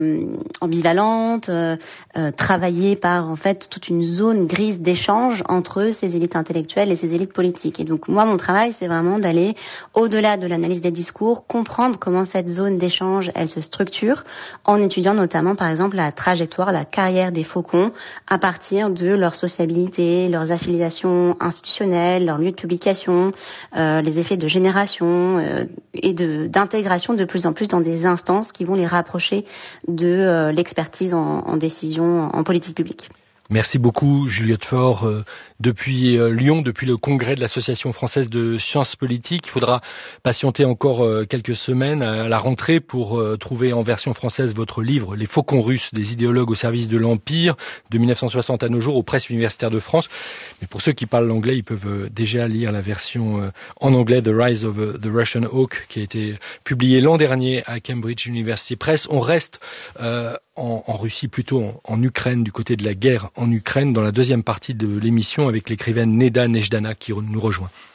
ambivalente, travaillée par en fait toute une zone grise d'échange entre ces élites intellectuelles et ces élites politiques. Et donc moi, mon travail, c'est vraiment d'aller au-delà de l'analyse des discours, comprendre comment cette zone d'échange, elle se structure, en étudiant notamment par exemple la trajectoire, la carrière des faucons à partir de leur sociabilité, leurs affiliations institutionnelles, leur lieu de publication, les effets de génération et d'intégration de plus en plus dans des instances qui vont les rapprocher de l'expertise en décision en politique publique. Merci beaucoup Juliette Faure. Depuis Lyon, depuis le congrès de l'Association française de sciences politiques, il faudra patienter encore quelques semaines à la rentrée pour trouver en version française votre livre « Les faucons russes, des idéologues au service de l'Empire » de 1960 à nos jours aux presses universitaires de France. Mais pour ceux qui parlent l'anglais, ils peuvent déjà lire la version en anglais « The Rise of the Russian Hawk » qui a été publiée l'an dernier à Cambridge University Press. On reste en Russie, plutôt en Ukraine, du côté de la guerre en Ukraine, dans la deuxième partie de l'émission avec l'écrivaine Neda Nejdana qui nous rejoint.